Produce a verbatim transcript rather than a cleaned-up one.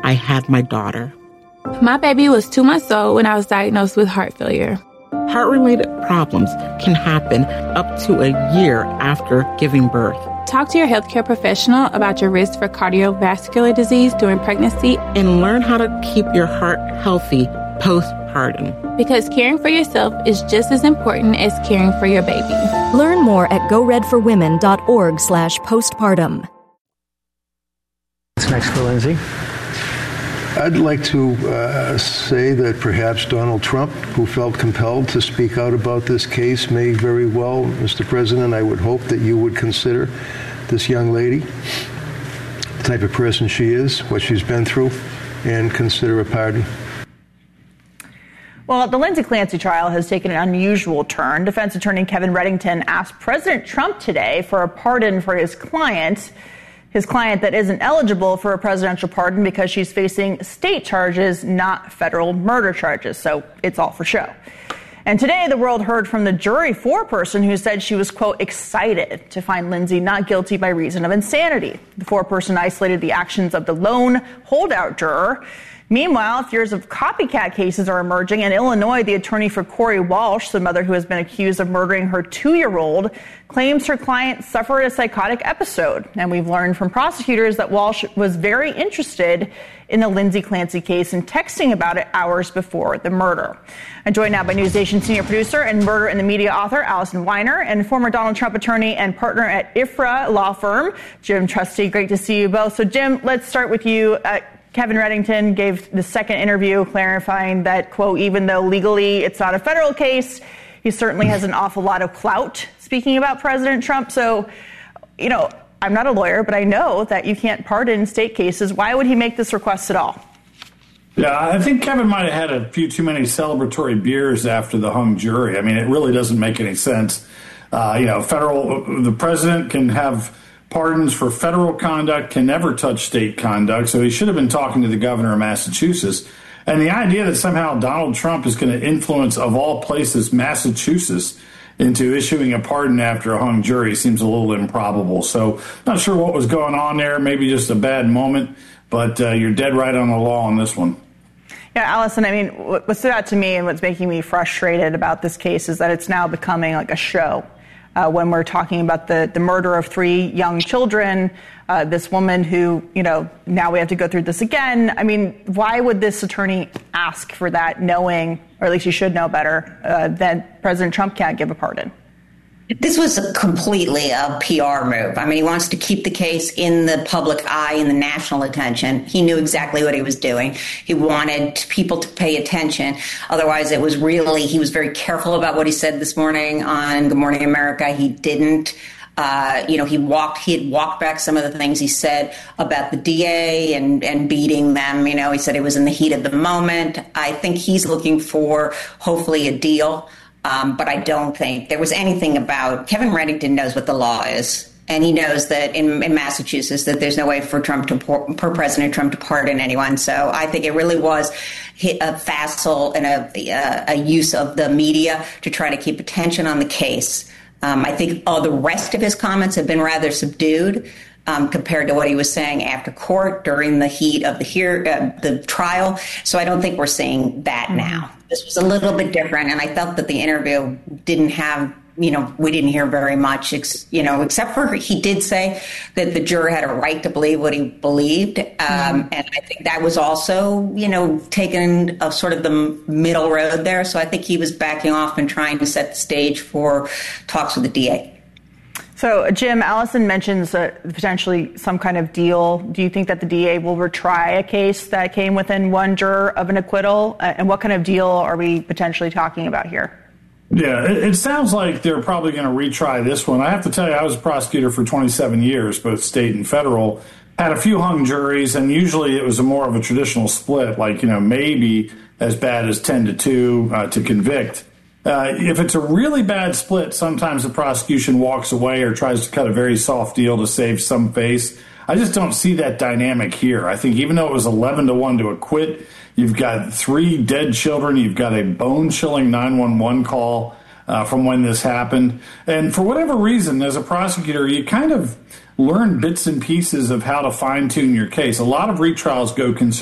I had my daughter. My baby was two months old when I was diagnosed with heart failure. Heart-related problems can happen up to a year after giving birth. Talk to your healthcare professional about your risk for cardiovascular disease during pregnancy and learn how to keep your heart healthy postpartum. Because caring for yourself is just as important as caring for your baby. Learn more at goredforwomen.org slash postpartum. What's next for Lindsay? I'd like to uh, say that perhaps Donald Trump, who felt compelled to speak out about this case, may very well, Mister President, I would hope that you would consider this young lady, the type of person she is, what she's been through, and consider a pardon. Well, the Lindsay Clancy trial has taken an unusual turn. Defense attorney Kevin Reddington asked President Trump today for a pardon for his client. His client that isn't eligible for a presidential pardon because she's facing state charges, not federal murder charges. So it's all for show. And today, the world heard from the jury foreperson who said she was, quote, excited to find Lindsay not guilty by reason of insanity. The foreperson isolated the actions of the lone holdout juror. Meanwhile, fears of copycat cases are emerging. In Illinois, the attorney for Corey Walsh, the mother who has been accused of murdering her two-year-old, claims her client suffered a psychotic episode. And we've learned from prosecutors that Walsh was very interested in the Lindsay Clancy case and texting about it hours before the murder. I'm joined now by NewsNation senior producer and Murder in the Media author Allison Weiner and former Donald Trump attorney and partner at I F R A law firm, Jim Trusty. Great to see you both. So, Jim, let's start with you. Uh, Kevin Reddington gave the second interview clarifying that, quote, even though legally it's not a federal case, he certainly has an awful lot of clout speaking about President Trump. So, you know, I'm not a lawyer, but I know that you can't pardon state cases. Why would he make this request at all? Yeah, I think Kevin might have had a few too many celebratory beers after the hung jury. I mean, it really doesn't make any sense. Uh, you know, federal, the president can have pardons for federal conduct, can never touch state conduct. So he should have been talking to the governor of Massachusetts. And the idea that somehow Donald Trump is going to influence, of all places, Massachusetts into issuing a pardon after a hung jury seems a little improbable. So not sure what was going on there, maybe just a bad moment, but uh, you're dead right on the law on this one. Yeah, Allison, I mean, what stood out to me and what's making me frustrated about this case is that it's now becoming like a show. Uh, when we're talking about the, the murder of three young children, uh, this woman who, you know, now we have to go through this again. I mean, why would this attorney ask for that knowing, or at least you should know better, uh, that President Trump can't give a pardon? This was a completely a P R move. I mean, he wants to keep the case in the public eye, in the national attention. He knew exactly what he was doing. He wanted people to pay attention. Otherwise, it was really, he was very careful about what he said this morning on Good Morning America. He didn't. Uh, you know, he walked, he had walked back some of the things he said about the D A and, and beating them. You know, he said it was in the heat of the moment. I think he's looking for, hopefully, a deal. Um, but I don't think there was anything about Kevin Reddington knows what the law is. And he knows that in, in Massachusetts that there's no way for Trump to, for President Trump to pardon anyone. So I think it really was a facile and a, a use of the media to try to keep attention on the case. Um, I think all the rest of his comments have been rather subdued um, compared to what he was saying after court during the heat of the hear, uh, the trial. So I don't think we're seeing that now. This was a little bit different, and I felt that the interview didn't have, you know, we didn't hear very much, ex, you know, except for he did say that the juror had a right to believe what he believed. Um, mm-hmm. And I think that was also, you know, taking a sort of the middle road there. So I think he was backing off and trying to set the stage for talks with the D A. So, Jim, Allison mentions uh, potentially some kind of deal. Do you think that the D A will retry a case that came within one juror of an acquittal? Uh, and what kind of deal are we potentially talking about here? Yeah, it, it sounds like they're probably going to retry this one. I have to tell you, I was a prosecutor for twenty-seven years, both state and federal. Had a few hung juries, and usually it was a more of a traditional split, like, you know, maybe as bad as ten to two uh, to convict. Uh, if it's a really bad split, sometimes the prosecution walks away or tries to cut a very soft deal to save some face. I just don't see that dynamic here. I think even though it was eleven to one to acquit, you've got three dead children. You've got a bone-chilling nine one one call uh, from when this happened. And for whatever reason, as a prosecutor, you kind of learn bits and pieces of how to fine-tune your case. A lot of retrials go considerably